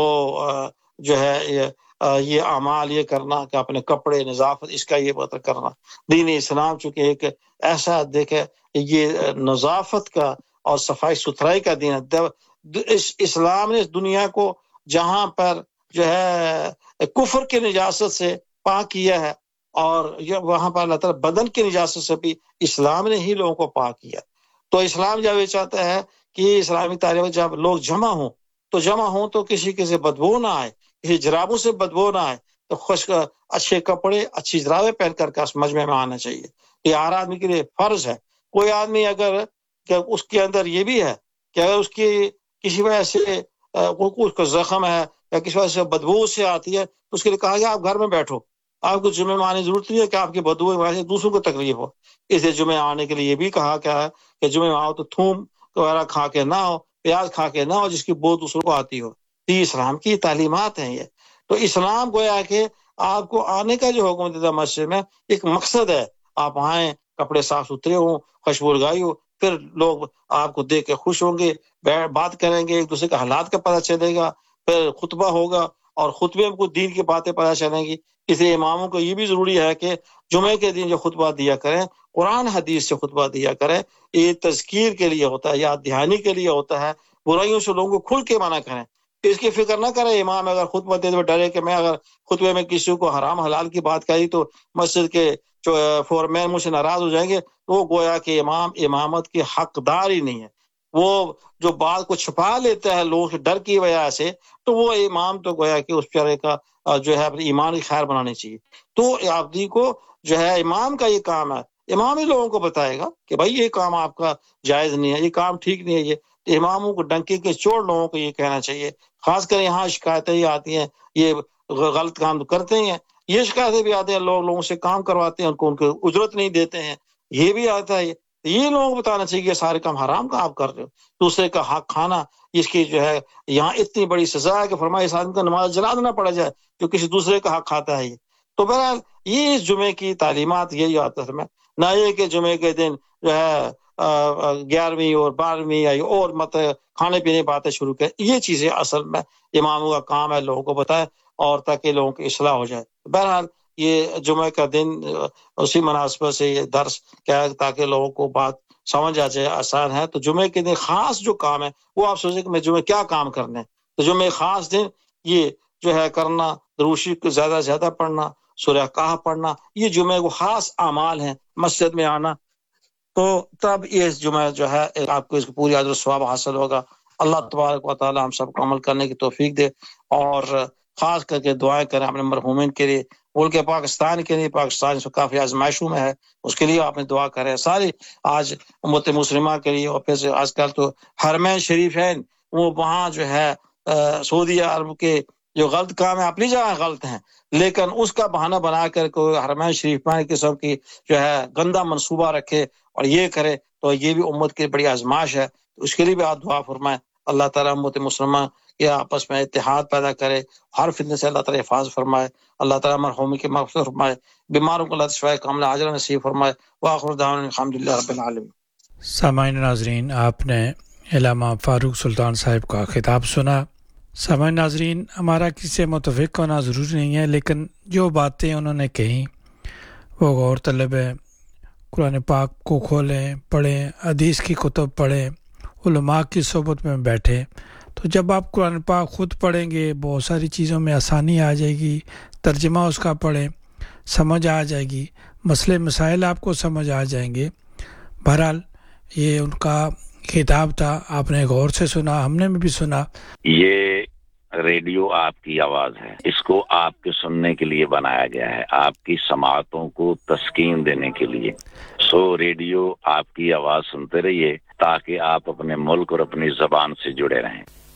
جو ہے یہ اعمال یہ کرنا کہ اپنے کپڑے نظافت اس کا یہ بات کرنا۔ دین اسلام چونکہ ایک ایسا دیکھے یہ نظافت کا اور صفائی ستھرائی کا دین ہے۔ اسلام نے اس دنیا کو جہاں پر جو ہے کفر کی نجاست سے پاک کیا ہے، اور وہاں پر اللہ تعالیٰ بدن کی نجاست سے بھی اسلام نے ہی لوگوں کو پاک کیا۔ تو اسلام جب یہ چاہتا ہے کہ اسلامی تعلیم جب لوگ جمع ہوں تو کسی سے بدبو نہ آئے، کسی جرابوں سے بدبو نہ آئے، تو خشک اچھے کپڑے اچھی جرابیں پہن کر اس مجمع میں آنا چاہیے۔ یہ ہر آدمی کے لیے فرض ہے۔ کوئی آدمی اگر کہ اس کے اندر یہ بھی ہے کہ اگر اس کی کسی وجہ سے اس کا زخم ہے یا کسی وجہ سے بدبو سے آتی ہے تو اس کے لیے کہا گیا آپ گھر میں بیٹھو، آپ کو جمعے میں آنے کی ضرورت نہیں ہے کہ آپ کی بدبو کی وجہ سے دوسروں کو تکلیف ہو۔ اس لیے جمعے آنے کے لیے یہ بھی کہا گیا ہے کہ جمعے میں آؤ تو تھوم وغیرہ کھا کے نہ ہو، پیاز کھا کے نہ ہو جس کی بو دوسروں کو آتی ہو۔ یہ اسلام کی تعلیمات ہیں۔ یہ تو اسلام گویا کہ آپ کو آنے کا جو حکم دیتا مسجد میں ایک مقصد ہے، آپ آئیں کپڑے صاف ستھرے ہوں، خوشبو لگائی ہو، پھر لوگ آپ کو دیکھ کے خوش ہوں گے، بات کریں گے، ایک دوسرے کا حالات کا پتہ چلے گا، پھر خطبہ ہوگا اور خطبے میں کچھ دین کی باتیں پتہ چلیں گی۔ اس لیے اماموں کو یہ بھی ضروری ہے کہ جمعے کے دن جو خطبہ دیا کریں قرآن حدیث سے خطبہ دیا کریں۔ یہ تذکیر کے لیے ہوتا ہے، یاد دہانی کے لیے ہوتا ہے، برائیوں سے لوگوں کو کھل کے منع کریں۔ اس کی فکر نہ کریں امام اگر خطبہ دیتے ہوئے ڈرے کہ میں اگر خطبے میں کسی کو حرام حلال کی بات کہی تو مسجد کے جو فورمین مجھ سے ناراض ہو جائیں گے، تو وہ گویا کہ امام امامت کی حقدار ہی نہیں ہے۔ وہ جو بات کو چھپا لیتا ہے لوگوں کے ڈر کی وجہ سے، تو وہ امام تو گویا کہ اس طرح کا جو ہے اپنے ایمان کی خیر بنانی چاہیے۔ تو آبدی کو جو ہے امام کا یہ کام ہے، امام ہی لوگوں کو بتائے گا کہ بھائی یہ کام آپ کا جائز نہیں ہے، یہ کام ٹھیک نہیں ہے۔ یہ اماموں کو ڈنکے کے چوڑ لوگوں کو یہ کہنا چاہیے۔ خاص کر یہاں شکایتیں یہ آتی ہیں، یہ غلط کام کرتے ہیں، یہ شکایتیں بھی آتے ہیں، لوگوں سے کام کرواتے ہیں، ان کو اجرت نہیں دیتے ہیں، یہ بھی آتا ہے۔ یہ لوگوں کو بتانا چاہیے کہ سارے کام حرام کا آپ کر رہے ہو، دوسرے کا حق کھانا، اس کی جو ہے یہاں اتنی بڑی سزا ہے کہ فرمایا اس آدمی کو نماز جلا دینا پڑ جائے جو کسی دوسرے کا حق کھاتا ہے۔ یہ تو بہرحال یہ اس جمعے کی تعلیمات یہی آتا ہے، نہ یہ کہ جمعے کے دن جو ہے 11ویں اور 12ویں یا اور کھانے پینے باتیں شروع کریں۔ یہ چیزیں اصل میں اماموں کا کام ہے لوگوں کو بتائے، اور تاکہ لوگوں کی اصلاح ہو جائے۔ بہرحال یہ جمعہ کا دن اسی مناسبت سے یہ درس کیا ہے تاکہ لوگوں کو بات سمجھ آ جائے، آسان ہے۔ تو جمعے کے دن خاص جو کام ہے وہ آپ سوچیں کہ میں جمعہ کیا کام کرنے، تو جمعہ خاص دن یہ جو ہے کرنا، درود شریف کو زیادہ سے زیادہ پڑھنا، سورہ کہف پڑھنا، یہ جمعے کو خاص اعمال ہیں۔ مسجد میں آنا، تو تب یہ جمعہ جو ہے آپ کو اس کو پوری اجر و ثواب حاصل ہوگا۔ اللہ تبارک و تعالی ہم سب کو عمل کرنے کی توفیق دے، اور خاص کر کے دعائیں کریں اپنے مرحومین کے لیے، ملک پاکستان کے لیے۔ پاکستان سے کافی آزمائشوں میں ہے، اس کے لیے آپ نے دعا کریں، ساری آج امت مسلمہ کے لیے۔ اور پھر آج کل تو حرمین شریف ہیں، وہ وہاں جو ہے سعودی عرب کے جو غلط کام ہے اپنی جگہ غلط ہیں، لیکن اس کا بہانہ بنا کر کوئی حرمین شریف میں قسم کی جو ہے گندا منصوبہ رکھے اور یہ کرے، تو یہ بھی امت کی بڑی آزمائش ہے۔ اس کے لیے بھی آپ دعا فرمائیں، اللہ تعالیٰ امت مسلمہ کے آپس میں اتحاد پیدا کرے، ہر فتنے سے اللہ تعالیٰ حفاظ فرمائے، اللہ تعالیٰ مرحومی کی مغفرت فرمائے، بیماروں کو اللہ شفائے کاملہ عاجلہ نصیب فرمائے۔ وآخر دعوانا الحمدللہ رب العالمین۔ سامعین ناظرین، آپ نے علامہ فاروق سلطان صاحب کا خطاب سنا۔ سامعین ناظرین، ہمارا کسی سے متفق ہونا ضروری نہیں ہے، لیکن جو باتیں انہوں نے کہیں وہ غور طلب ہے۔ قرآن پاک کو کھولیں، پڑھیں، حدیث کی کتب پڑھیں، علماء کی صحبت میں بیٹھیں، تو جب آپ قرآن پاک خود پڑھیں گے بہت ساری چیزوں میں آسانی آ جائے گی، ترجمہ اس کا پڑھیں، سمجھ آ جائے گی، مسئلے مسائل آپ کو سمجھ آ جائیں گے۔ بہرحال یہ ان کا خطاب تھا، آپ نے غور سے سنا، ہم نے بھی سنا۔ یہ ریڈیو آپ کی آواز ہے، اس کو آپ کے سننے کے لیے بنایا گیا ہے، آپ کی سماعتوں کو تسکین دینے کے لیے۔ ریڈیو آپ کی آواز سنتے رہیے تاکہ آپ اپنے ملک اور اپنی زبان سے جڑے رہیں۔